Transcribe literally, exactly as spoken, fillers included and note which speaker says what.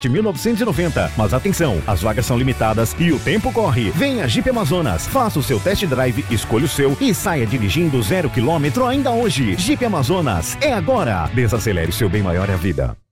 Speaker 1: de mil novecentos e noventa. Mas atenção, as vagas são limitadas e o tempo corre. Venha Jeep Amazonas, faça o seu test drive, escolha o seu e saia dirigindo zero quilômetro ainda hoje. Jeep Amazonas, é agora. Desacelere, seu bem maior é a vida.